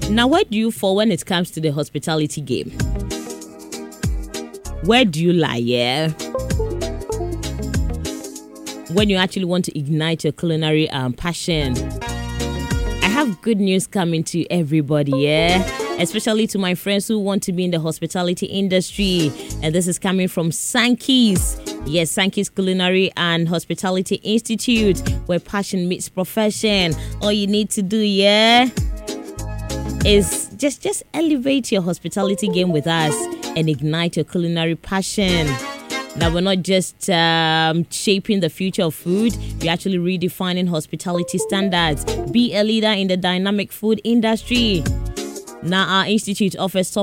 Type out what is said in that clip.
Now, where do you fall when it comes to the hospitality game? Where do you lie, yeah? When you actually want to ignite your culinary passion. I have good news coming to everybody, yeah? Especially to my friends who want to be in the hospitality industry. And this is coming from Sankey's. Yes, Sankey's Culinary and Hospitality Institute, where passion meets profession. All you need to do, yeah, is just elevate your hospitality game with us and ignite your culinary passion. Now, we're not just shaping the future of food, we're actually redefining hospitality standards. Be a leader in the dynamic food industry. Now, our institute offers top